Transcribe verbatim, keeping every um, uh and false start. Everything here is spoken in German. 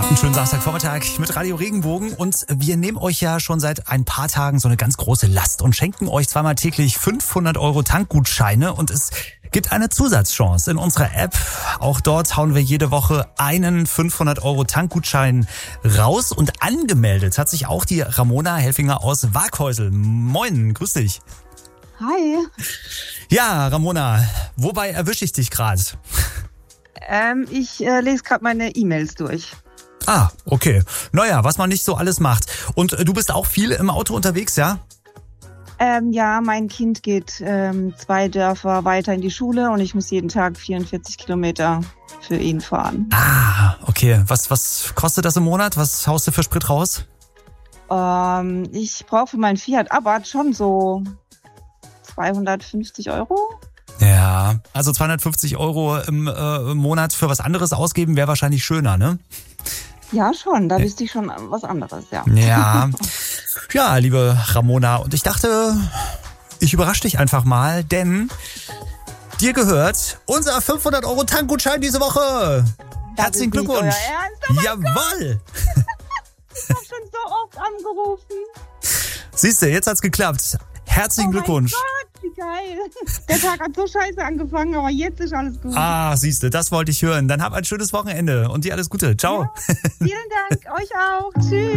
Einen schönen Samstagvormittag mit Radio Regenbogen und wir nehmen euch ja schon seit ein paar Tagen so eine ganz große Last und schenken euch zweimal täglich fünfhundert Euro Tankgutscheine und es gibt eine Zusatzchance in unserer App. Auch dort hauen wir jede Woche einen fünfhundert Euro Tankgutschein raus und angemeldet hat sich auch die Ramona Helfinger aus Waghäusel. Moin, grüß dich. Hi. Ja, Ramona, wobei erwische ich dich gerade? Ähm, ich äh, lese gerade meine E-Mails durch. Ah, okay. Naja, was man nicht so alles macht. Und äh, du bist auch viel im Auto unterwegs, ja? Ähm, ja, mein Kind geht ähm, zwei Dörfer weiter in die Schule und ich muss jeden Tag vierundvierzig Kilometer für ihn fahren. Ah, okay. Was, was kostet das im Monat? Was haust du für Sprit raus? Ähm, ich brauche für meinen Fiat Abarth schon so zweihundertfünfzig Euro. Ja, also zweihundertfünfzig Euro im, äh, im Monat für was anderes ausgeben wäre wahrscheinlich schöner, ne? Ja, schon. Da wüsste ich schon was anderes, ja. Ja. Ja, liebe Ramona. Und ich dachte, ich überrasche dich einfach mal, denn dir gehört unser fünfhundert Euro Tankgutschein diese Woche. Das Herzlichen ist nicht Glückwunsch. euer Ernst? Oh mein Jawohl. Ich habe schon so oft angerufen. Siehst du, jetzt hat's geklappt. Herzlichen Oh mein Glückwunsch. Gott, wie geil. Der Tag hat so scheiße angefangen, aber jetzt ist alles gut. Ah, siehst du, das wollte ich hören. Dann hab ein schönes Wochenende und dir alles Gute. Ciao. Ja, vielen Dank, euch auch. Tschüss.